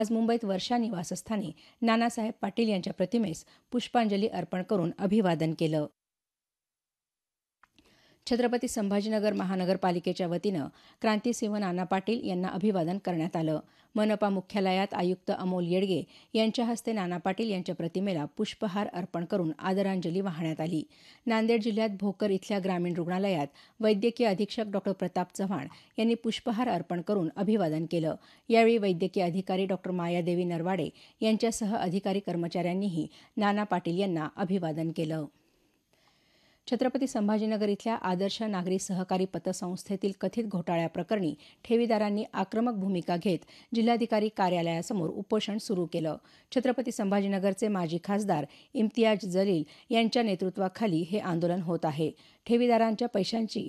आज मुंबईत वर्षा निवासस्थानी नानासाहेब पाटील यांच्या प्रतिमेस पुष्पांजली अर्पण करून अभिवादन केलं. छत्रपती संभाजीनगर महानगरपालिकेच्या वतीनं क्रांतिसिंह नाना पाटील यांना अभिवादन करण्यात आलं. मनपा मुख्यालयात आयुक्त अमोल येडगे यांच्या हस्ते नाना पाटील यांच्या प्रतिमेला पुष्पहार अर्पण करून आदरांजली वाहण्यात आली. नांदेड जिल्ह्यात भोकर इथल्या ग्रामीण रुग्णालयात वैद्यकीय अधीक्षक डॉ. प्रताप चव्हाण यांनी पुष्पहार अर्पण करून अभिवादन केलं. यावेळी वैद्यकीय अधिकारी डॉ. मायादेवी नरवाडे यांच्यासह अधिकारी कर्मचाऱ्यांनीही नाना पाटील यांना अभिवादन केलं. छत्रपती संभाजीनगर इथल्या आदर्श नागरी सहकारी पतसंस्थेतील कथित घोटाळ्याप्रकरणी ठेवीदारांनी आक्रमक भूमिका घेत जिल्हाधिकारी कार्यालयासमोर उपोषण सुरू केलं. छत्रपती संभाजीनगरचे माजी खासदार इम्तियाज जलील यांच्या नेतृत्वाखाली हे आंदोलन होत आहे. ठेवीदारांच्या पैशांची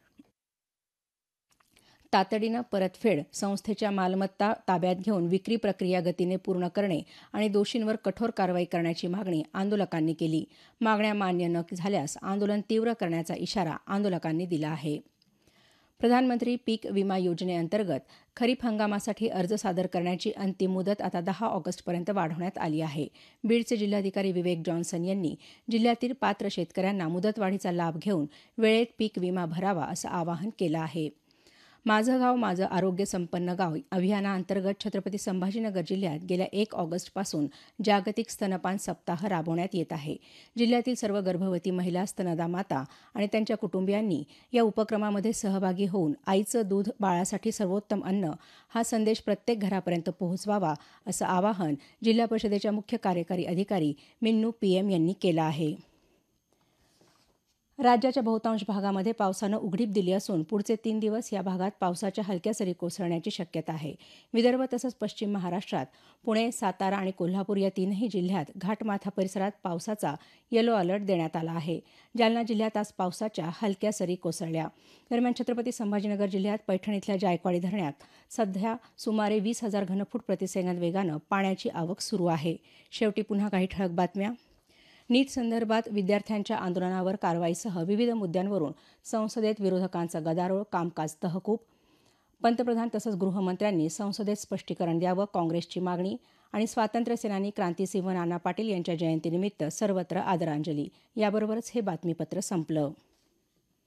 तातडीनं परतफेड, संस्थेच्या मालमत्ता ताब्यात घेऊन विक्री प्रक्रिया गतीने पूर्ण करणे आणि दोषींवर कठोर कारवाई करण्याची मागणी आंदोलकांनी केली. मागण्या मान्य न झाल्यास आंदोलन तीव्र करण्याचा इशारा आंदोलकांनी दिला आहे. प्रधानमंत्री पीक विमा योजनेअंतर्गत खरीप हंगामासाठी अर्ज सादर करण्याची अंतिम मुदत आता 10 ऑगस्टपर्यंत वाढवण्यात आली आहे. बीडचे जिल्हाधिकारी विवेक जॉन्सन यांनी जिल्ह्यातील पात्र शेतकऱ्यांना मुदतवाढीचा लाभ घेऊन वेळेत पीक विमा भरावा असं आवाहन केलं आहे. माझं गाव माझं आरोग्य संपन्न गाव अभियानाअंतर्गत छत्रपती संभाजीनगर जिल्ह्यात गेल्या 1 ऑगस्टपासून जागतिक स्तनपान सप्ताह राबवण्यात येत आहे. जिल्ह्यातील सर्व गर्भवती महिला, स्तनदा माता आणि त्यांच्या कुटुंबियांनी या उपक्रमामध्ये सहभागी होऊन आईचं दूध बाळासाठी सर्वोत्तम अन्न हा संदेश प्रत्येक घरापर्यंत पोहोचवावा असं आवाहन जिल्हा परिषदेच्या मुख्य कार्यकारी अधिकारी मिन्नू PM यांनी केलं आहे. राज्याच्या बहुतांश भागामध्ये पावसानं उघडीप दिली असून पुढचे 3 दिवस या भागात पावसाच्या हलक्या सरी कोसळण्याची शक्यता आहे. विदर्भ तसंच पश्चिम महाराष्ट्रात पुणे, सातारा आणि कोल्हापूर या 3ही जिल्ह्यात घाटमाथा परिसरात पावसाचा येलो अलर्ट देण्यात आला आहे. जालना जिल्ह्यात आज पावसाच्या हलक्या सरी कोसळल्या. दरम्यान छत्रपती संभाजीनगर जिल्ह्यात पैठण इथल्या जायकवाडी धरणात सध्या सुमारे 20,000 घनफूट प्रतिसेकंद वेगानं पाण्याची आवक सुरू आहे. शेवटी पुन्हा काही ठळक बातम्या. नीट संदर्भात विद्यार्थ्यांच्या आंदोलनावर कारवाईसह विविध मुद्द्यांवरून संसदेत विरोधकांचा गदारोळ, कामकाज तहकूब. पंतप्रधान तसंच गृहमंत्र्यांनी संसदेत स्पष्टीकरण द्यावं, काँग्रेसची मागणी. आणि स्वातंत्र्यसेनानी क्रांतिसिंह नाना पाटील यांच्या जयंतीनिमित्त सर्वत्र आदरांजली. याबरोबरच हे बातमीपत्र संपलं.